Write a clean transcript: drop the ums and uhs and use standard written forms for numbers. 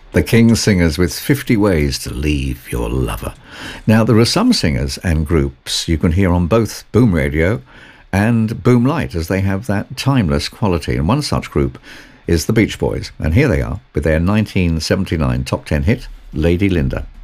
The King's Singers with 50 Ways to Leave Your Lover. Now, there are some singers and groups you can hear on both Boom Radio and Boom Light, as they have that timeless quality. And one such group is the Beach Boys. And here they are with their 1979 top 10 hit, Lady Linda.